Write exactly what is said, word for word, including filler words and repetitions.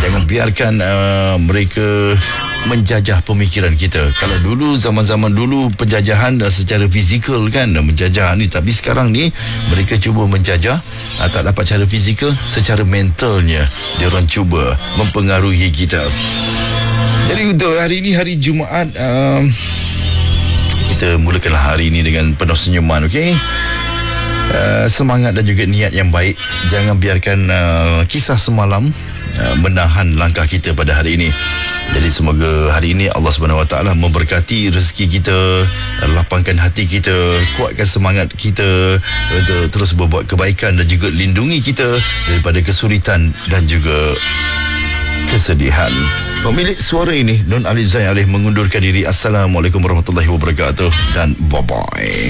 Jangan biarkan uh, mereka menjajah pemikiran kita. Kalau dulu, zaman-zaman dulu penjajahan uh, secara fizikal kan, menjajah ni, tapi sekarang ni mereka cuba menjajah uh, tak dapat cara fizikal, secara mentalnya dia orang cuba mempengaruhi kita. Jadi untuk hari ini, hari Jumaat, uh, kita mulakanlah hari ini dengan penuh senyuman, okey? Uh, semangat dan juga niat yang baik. Jangan biarkan uh, kisah semalam uh, menahan langkah kita pada hari ini. Jadi semoga hari ini Allah Subhanahu Wa Taala memberkati rezeki kita, lapangkan hati kita, kuatkan semangat kita untuk terus berbuat kebaikan dan juga lindungi kita daripada kesulitan dan juga kesedihan. Pemilik suara ini, Nun Alif Zain Alif, mengundurkan diri. Assalamualaikum warahmatullahi wabarakatuh dan bye-bye.